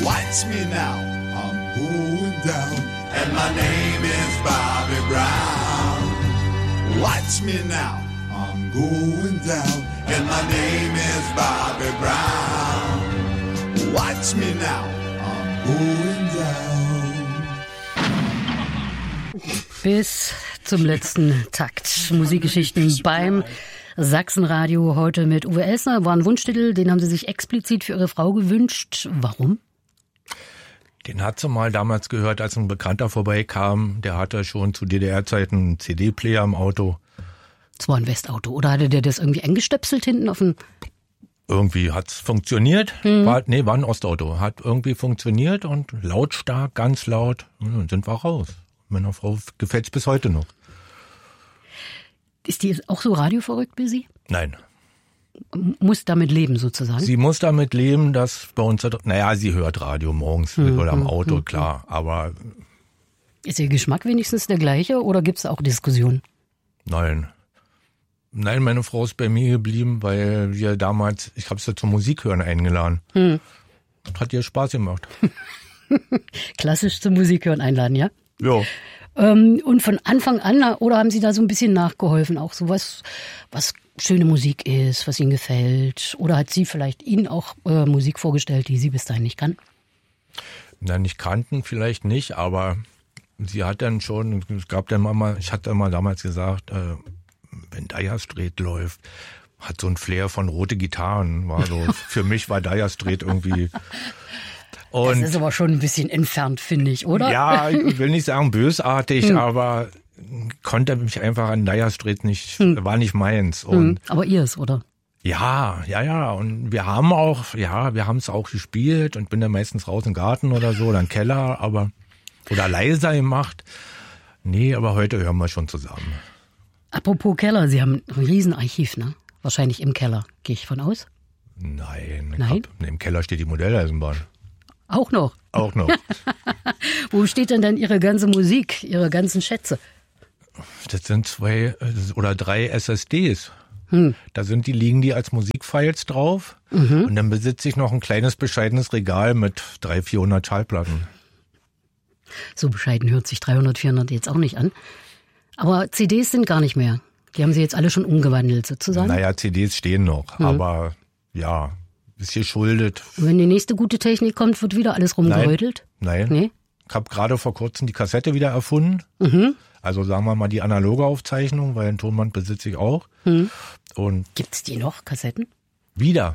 Watch me now, I'm going down, and my name is Bobby Brown. Watch me now, I'm going down, and my name is Bobby Brown. Watch me now, I'm going down. Bis zum letzten Takt. Musikgeschichten beim Sachsenradio heute mit Uwe Elsner. War ein Wunschtitel, den haben Sie sich explizit für Ihre Frau gewünscht. Warum? Den hat sie mal damals gehört, als ein Bekannter vorbeikam. Der hatte schon zu DDR-Zeiten einen CD-Player im Auto. Das war ein Westauto. Oder hatte der das irgendwie eingestöpselt hinten auf den... Irgendwie hat's funktioniert. War ein Ostauto. Hat irgendwie funktioniert und lautstark, ganz laut. Und dann sind wir raus. Meiner Frau gefällt's bis heute noch. Ist die auch so radioverrückt wie Sie? Nein. Muss damit leben sozusagen? Sie muss damit leben, dass bei uns, sie hört Radio morgens oder im Auto, klar, aber... Ist Ihr Geschmack wenigstens der gleiche oder gibt's auch Diskussionen? Nein, meine Frau ist bei mir geblieben, weil wir damals, ich habe sie zum Musikhören eingeladen. Hat ihr Spaß gemacht. Klassisch zum Musikhören einladen, ja? Ja. Und von Anfang an, oder haben Sie da so ein bisschen nachgeholfen, auch so was schöne Musik ist, was Ihnen gefällt? Oder hat sie vielleicht Ihnen auch Musik vorgestellt, die Sie bis dahin nicht kannten? Na, nicht kannten vielleicht nicht, aber sie hat dann schon, es gab dann mal, ich hatte mal damals gesagt, wenn Dire Straits läuft, hat so ein Flair von rote Gitarren, war so, für mich war Dire Straits irgendwie... Und das ist aber schon ein bisschen entfernt, finde ich, oder? Ja, ich will nicht sagen bösartig, aber konnte mich einfach an Dire Straits nicht, war nicht meins. Und aber ihrs, oder? Ja. Und wir haben es auch gespielt und bin dann meistens raus im Garten oder so, oder im Keller, oder leiser gemacht. Nee, aber heute hören wir schon zusammen. Apropos Keller, Sie haben ein Riesenarchiv, ne? Wahrscheinlich im Keller, gehe ich von aus? Nein? Im Keller steht die Modelleisenbahn. Auch noch? Auch noch. Wo steht denn dann Ihre ganze Musik, Ihre ganzen Schätze? Das sind 2 oder 3 SSDs. Da liegen die als Musikfiles drauf. Und dann besitze ich noch ein kleines, bescheidenes Regal mit 300-400 Schallplatten. So bescheiden hört sich 300, 400 jetzt auch nicht an. Aber CDs sind gar nicht mehr. Die haben Sie jetzt alle schon umgewandelt sozusagen? Naja, CDs stehen noch, aber ja... Ist geschuldet. Und wenn die nächste gute Technik kommt, wird wieder alles rumgerödelt? Nein. Nee? Ich habe gerade vor kurzem die Kassette wieder erfunden. Also sagen wir mal die analoge Aufzeichnung, weil ein Tonband besitze ich auch. Und gibt's die noch, Kassetten? Wieder.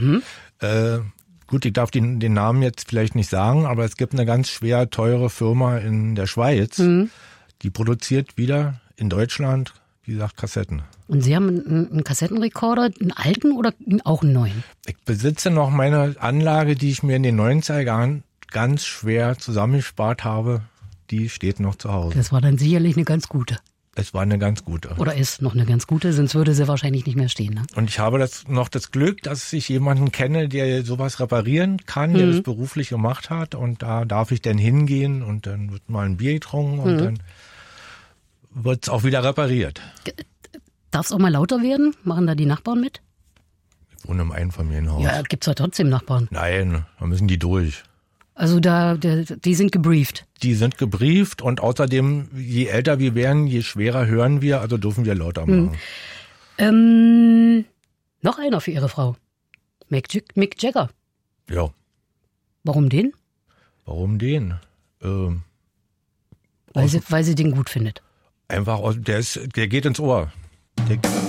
Gut, ich darf den Namen jetzt vielleicht nicht sagen, aber es gibt eine ganz schwer teure Firma in der Schweiz, die produziert wieder in Deutschland, wie gesagt, Kassetten. Und Sie haben einen Kassettenrekorder, einen alten oder auch einen neuen? Ich besitze noch meine Anlage, die ich mir in den 90er Jahren ganz schwer zusammengespart habe. Die steht noch zu Hause. Das war dann sicherlich eine ganz gute. Es war eine ganz gute. Oder ist noch eine ganz gute, sonst würde sie wahrscheinlich nicht mehr stehen. Ne? Und ich habe das Glück, dass ich jemanden kenne, der sowas reparieren kann, der das beruflich gemacht hat. Und da darf ich dann hingehen und dann wird mal ein Bier getrunken und dann wird es auch wieder repariert. Darf es auch mal lauter werden? Machen da die Nachbarn mit? Ich wohne im Einfamilienhaus. Ja, gibt's ja trotzdem Nachbarn. Nein, da müssen die durch. Also die sind gebrieft? Die sind gebrieft und außerdem, je älter wir werden, je schwerer hören wir, also dürfen wir lauter machen. Noch einer für Ihre Frau. Mick Jagger. Ja. Warum den? Warum den? Weil sie den gut findet. Einfach, der geht ins Ohr.